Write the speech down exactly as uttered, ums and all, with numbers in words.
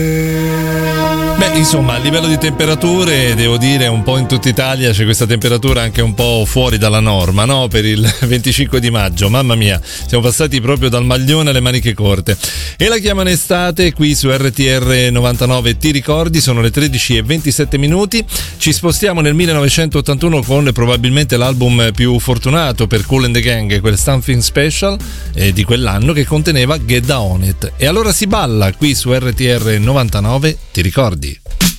Beh, insomma, a livello di temperature, devo dire, un po' in tutta Italia c'è questa temperatura anche un po' fuori dalla norma, no? Per il venticinque di maggio, mamma mia, siamo passati proprio dal maglione alle maniche corte. E la chiamano estate qui su R T R novantanove, ti ricordi? Sono le tredici e ventisette minuti. Ci spostiamo nel millenovecentottantuno con probabilmente l'album più fortunato per Kool and the Gang, quel Something Special eh, di quell'anno, che conteneva Get Down It. E allora si balla qui su R T R novantanove, ti ricordi?